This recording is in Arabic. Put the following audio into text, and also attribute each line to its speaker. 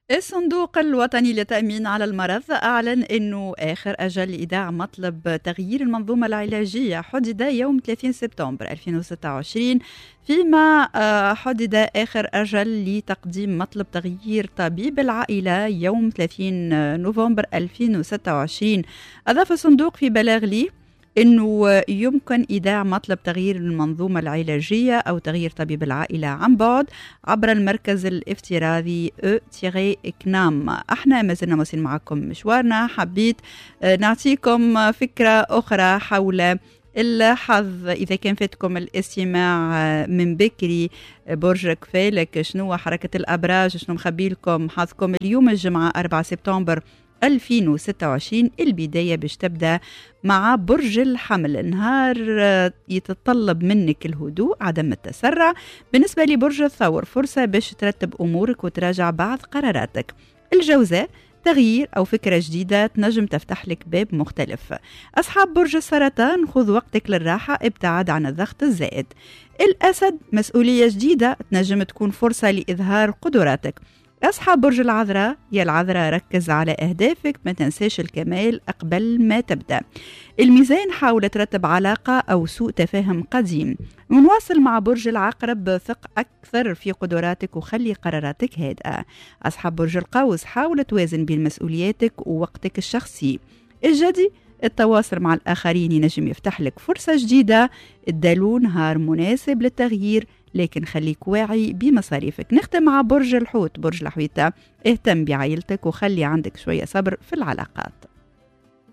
Speaker 1: الصندوق الوطني للتأمين على المرض أعلن أنه آخر أجل لإيداع مطلب تغيير المنظومة العلاجية حدد يوم 30 سبتمبر 2026، فيما حدد آخر أجل لتقديم مطلب تغيير طبيب العائلة يوم 30 نوفمبر 2026. أضاف الصندوق في بلاغ لي أنه يمكن إيداع مطلب تغيير المنظومة العلاجية أو تغيير طبيب العائلة عن بعد عبر المركز الافتراضي E-CNAM. احنا ما زلنا ماشيين معكم مشوارنا. حبيت نعطيكم فكرة أخرى حول الحظ إذا كان فاتكم الاستماع من بكري. برج كفالك، شنو حركة الأبراج، شنو مخبي لكم حظكم اليوم الجمعة 4 سبتمبر 2026. البداية باش تبدأ مع برج الحمل، نهار يتطلب منك الهدوء، عدم التسرع. بالنسبة لبرج الثور، فرصة باش ترتب أمورك وتراجع بعض قراراتك. الجوزاء، تغيير أو فكرة جديدة تنجم تفتح لك باب مختلف. أصحاب برج السرطان، خذ وقتك للراحة، ابتعد عن الضغط الزائد. الأسد، مسؤولية جديدة تنجم تكون فرصة لإظهار قدراتك. أصحاب برج العذراء، يا العذراء ركز على أهدافك، ما تنساش الكمال قبل ما تبدأ. الميزان، حاول ترتب علاقة أو سوء تفاهم قديم. ونواصل مع برج العقرب، ثق أكثر في قدراتك وخلي قراراتك هادئة. أصحاب برج القوس، حاول توازن بين مسؤولياتك ووقتك الشخصي. الجدي، التواصل مع الآخرين ينجم يفتح لك فرصة جديدة. الدلو، نهار مناسب للتغيير لكن خليك واعي بمصاريفك. نختم مع برج الحوت، برج الحويتة، اهتم بعائلتك وخلي عندك شوية صبر في العلاقات.